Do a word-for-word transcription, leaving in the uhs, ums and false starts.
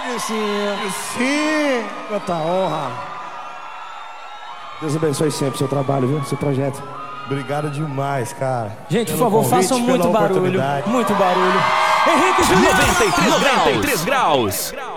Sim. Sim. Quanta honra. Deus abençoe sempre o seu trabalho, viu? Seu projeto. Obrigado demais, cara. Gente, por Pelo favor, convite, façam muito pela barulho. oportunidade. Muito barulho. Henrique Juliano. noventa e três graus.